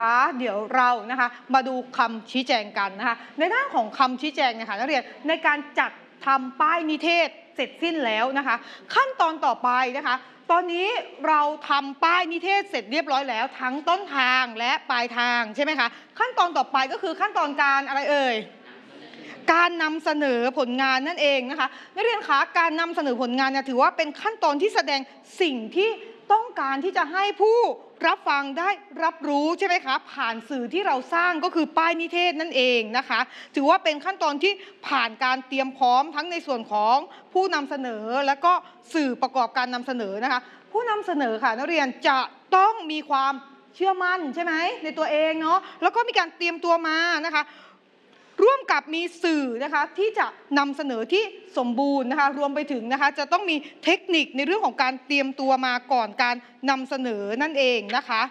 เดี๋ยวเรานะคะมาดูคำชี้แจงกันนะคะในด้านของคำชี้แจงเนี่ยค่ะนักเรียนในการจัดทำป้ายนิเทศเสร็จสิ้นแล้วนะคะขั้นตอนต่อไปนะคะตอนนี้เราทำป้ายนิเทศเสร็จเรียบร้อยแล้วทั้งต้นทางและปลายทางใช่ไหมคะขั้นตอนต่อไปก็คือขั้นตอนการอะไรเอ่ยการนำเสนอผลงานนั่นเองนะคะนักเรียนคะการนำเสนอผลงานเนี่ยถือว่าเป็นขั้นตอนที่แสดงสิ่งที่ต้องการที่จะให้ผู้รับฟังได้รับรู้ใช่ไหมคะผ่านสื่อที่เราสร้างก็คือป้ายนิเทศนั่นเองนะคะถือว่าเป็นขั้นตอนที่ผ่านการเตรียมพร้อมทั้งในส่วนของผู้นำเสนอและก็สื่อประกอบการนำเสนอนะคะผู้นำเสนอค่ะนักเรียนจะต้องมีความเชื่อมั่นใช่ไหมในตัวเองเนาะแล้วก็มีการเตรียมตัวมานะคะร่วมกับมีสื่อนะคะที่จะนำเสนอที่สมบูรณ์นะคะรวมไปถึงนะคะจะต้องมีเทคนิคในเรื่องของการเตรียมตัวมาก่อนการนำเสนอนั่นเองนะคะ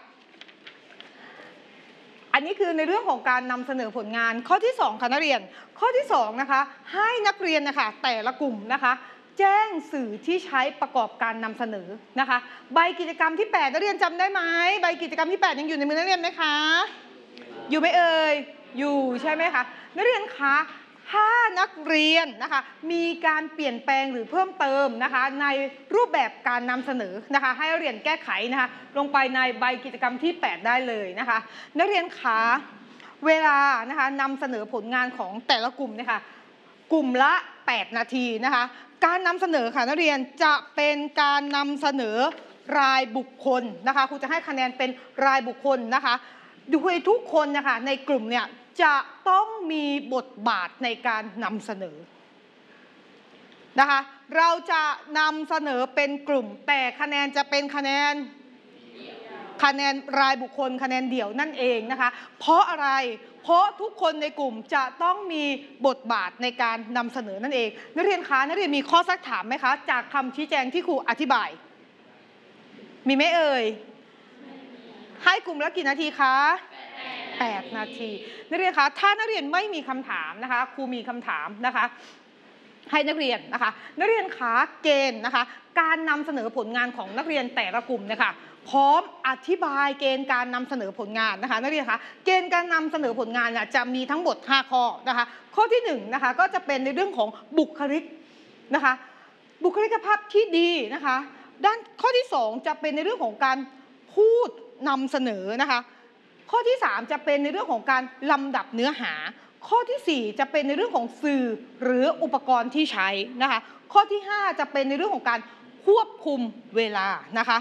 อันนี้คือในเรื่องของการนำเสนอผลงานข้อที่2ค่ะนักเรียนข้อที่2นะคะให้นักเรียนนะคะแต่ละกลุ่มนะคะแจ้งสื่อที่ใช้ประกอบการนำเสนอนะคะใบกิจกรรมที่8นักเรียนจำได้ไหมใบกิจกรรมที่8ยังอยู่ในมือนักเรียนไหมคะอยู่ไหมเอ่ยอยู่ใช่ไหมคะนักเรียนคะถ้านักเรียนนะคะมีการเปลี่ยนแปลงหรือเพิ่มเติมนะคะในรูปแบบการนำเสนอนะคะให้นักเรียนแก้ไขนะคะลงไปในใบกิจกรรมที่8ได้เลยนะคะนักเรียนคะเวลานะคะนำเสนอผลงานของแต่ละกลุ่มนะคะกลุ่มละ8นาทีนะคะการนำเสนอค่ะนักเรียนจะเป็นการนำเสนอรายบุคคลนะคะครูจะให้คะแนนเป็นรายบุคคลนะคะโดยทุกคนนะคะในกลุ่มเนี่ยจะต้องมีบทบาทในการนำเสนอนะคะเราจะนำเสนอเป็นกลุ่มแต่คะแนนจะเป็นคะแนนรายบุคคลคะแนนเดี่ยวนั่นเองนะคะเพราะอะไรเพราะทุกคนในกลุ่มจะต้องมีบทบาทในการนำเสนอนั่นเองนักเรียนคะนักเรียนมีข้อซักถามไหมคะจากคำชี้แจงที่ครูอธิบายมีไหมเอ่ยให้กลุ่มละกี่นาทีคะ8นาทีนักเรียนคะถ้านักเรียนไม่มีคำถามนะคะครูมีคำถามนะคะให้นักเรียนนะคะนักเรียนคะเกณฑ์นะคะการนำเสนอผลงานของนักเรียนแต่ละกลุ่มนะคะพร้อมอธิบายเกณฑ์การนำเสนอผลงานนะคะนักเรียนคะเกณฑ์การนำเสนอผลงานเนี่ยจะมีทั้งหมด5ข้อนะคะข้อที่1นะคะก็จะเป็นในเรื่องของบุคลิกนะคะบุคลิกภาพที่ดีนะคะด้านข้อที่2จะเป็นในเรื่องของการพูดนำเสนอนะคะข้อที่3จะเป็นในเรื่องของการลำดับเนื้อหาข้อที่4จะเป็นในเรื่องของสื่อหรืออุปกรณ์ที่ใช้นะคะข้อที่5จะเป็นในเรื่องของการควบคุมเวลานะคะ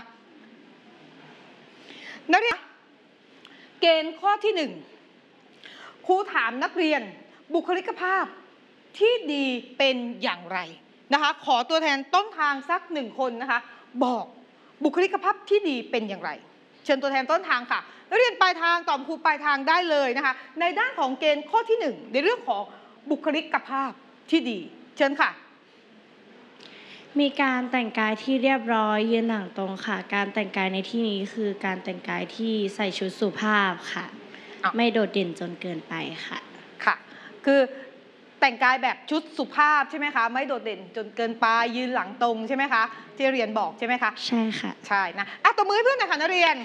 นักเรียนเกณฑ์ข้อที่1ครูถามนักเรียนบุคลิกภาพที่ดีเป็นอย่างไรนะคะขอตัวแทนต้นทางสัก1คนนะคะบอกบุคลิกภาพที่ดีเป็นอย่างไรเชิญตัวแทนต้นทางค่ะนักเรียนปลายทางตอบครูปลายทางได้เลยนะคะในด้านของเกณฑ์ข้อที่1ในเรื่องของบุคลิกภาพที่ดีเชิญค่ะมีการแต่งกายที่เรียบร้อยยืนหลังตรงค่ะการแต่งกายในที่นี้คือการแต่งกายที่ใส่ชุดสุภาพค่ะไม่โดดเด่นจนเกินไปค่ะค่ะคือแต่งกายแบบชุดสุภาพใช่ไหมคะไม่โดดเด่นจนเกินไปยืนหลังตรงใช่ไหมคะที่เรียนบอกใช่ไหมคะใช่ค่ะใช่นะตบมือให้เพื่อนหน่อยค่ะนักเรียน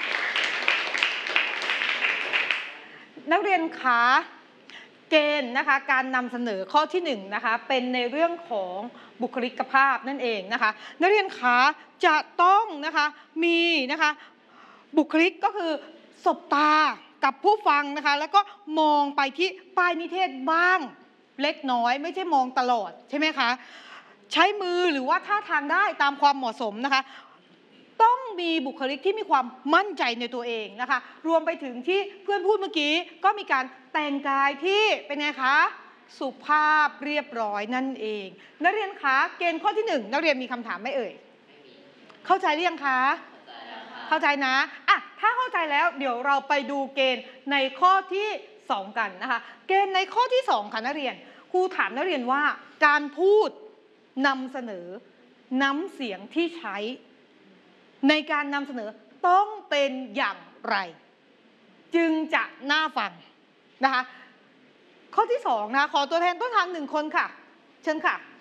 คะเกณฑ์นะคะการนำเสนอข้อที่1นะคะเป็นในเรื่องของบุคลิกภาพนั่นเองนะคะนักเรียนคะจะต้องนะคะมีนะคะบุคลิกก็คือสบตากับผู้ฟังนะคะแล้วก็มองไปที่ป้ายนิเทศบ้างเล็กน้อยไม่ใช่มองตลอดใช่ไหมคะใช้มือหรือว่าท่าทางได้ตามความเหมาะสมนะคะต้องมีบุคลิกที่มีความมั่นใจในตัวเองนะคะรวมไปถึงที่เพื่อนพูดเมื่อกี้ก็มีการแต่งกายที่เป็นไงคะสุภาพเรียบร้อยนั่นเองนักเรียนคะเกณฑ์ข้อที่1นักเรียนมีคำถามไหมเอ่ยเข้าใจหรือยังคะเข้าใจนะถ้าเข้าใจแล้วเดี๋ยวเราไปดูเกณฑ์ในข้อที่2กันนะคะเกณฑ์ในข้อที่2ค่ะนักเรียนครูถามนักเรียนว่าการพูดนำเสนอน้ำเสียงที่ใช้ในการนำเสนอต้องเป็นอย่างไรจึงจะน่าฟังนะคะข้อที่2นะขอตัวแทนต้นทาง1คนค่ะเชิญค่ะ